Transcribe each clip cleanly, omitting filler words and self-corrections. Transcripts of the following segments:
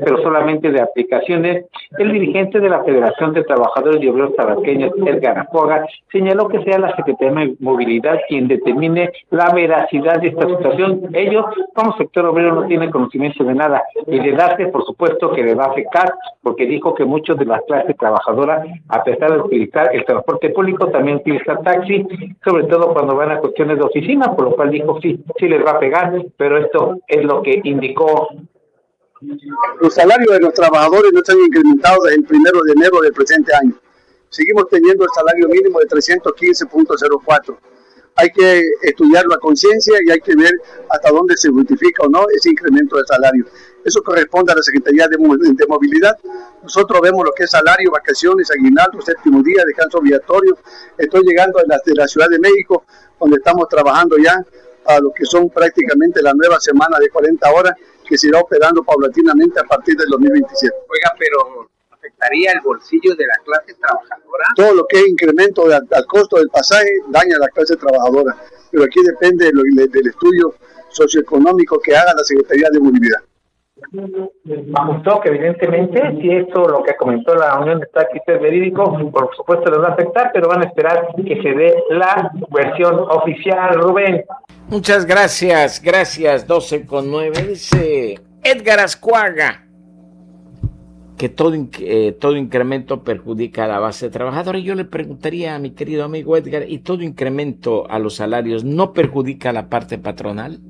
pero solamente de aplicaciones. El dirigente de la Federación de Trabajadores y Obreros Tabasqueños, Edgar Arzuaga, señaló que sea la Secretaría de Movilidad quien determine la veracidad de esta situación. Ellos, como sector obrero, no tienen conocimiento de nada, y de darse, por supuesto, que le va a afectar, porque dijo que muchos de las clases trabajadoras, a pesar de utilizar el transporte público, también utilizan taxi, sobre todo cuando van a cuestiones de oficina, por lo cual dijo sí les va a pegar, pero esto es lo que indicó. Los salarios de los trabajadores no se han incrementado desde el 1 de enero del presente año. Seguimos teniendo el salario mínimo de 315.04. Hay que estudiarlo a conciencia y hay que ver hasta dónde se justifica o no ese incremento de salario. Eso corresponde a la Secretaría de Movilidad. Nosotros vemos lo que es salario, vacaciones, aguinaldo, séptimo día, descanso obligatorio. Estoy llegando de la Ciudad de México, donde estamos trabajando ya a lo que son prácticamente la nueva semana de 40 horas, que se irá operando paulatinamente a partir del 2027. Oiga, pero ¿afectaría el bolsillo de la clase trabajadora? Todo lo que es incremento al costo del pasaje daña a la clase trabajadora, pero aquí depende del estudio socioeconómico que haga la Secretaría de Movilidad. Ajustó que evidentemente, si esto lo que comentó la Unión de Taxis es verídico, por supuesto les va a afectar, pero van a esperar que se dé la versión oficial. Rubén. Muchas gracias, 12:09, dice Edgar Arzuaga que todo incremento perjudica a la base trabajadora. Y yo le preguntaría a mi querido amigo Edgar, ¿y todo incremento a los salarios no perjudica a la parte patronal?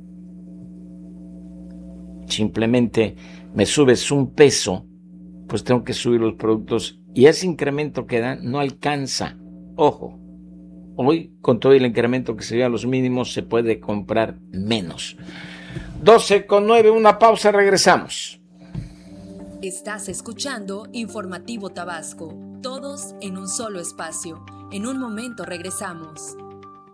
Simplemente me subes un peso, pues tengo que subir los productos y ese incremento que dan no alcanza. Ojo, hoy con todo el incremento que se dio a los mínimos se puede comprar menos. 12:09, una pausa, regresamos. Estás escuchando Informativo Tabasco, todos en un solo espacio. En un momento regresamos.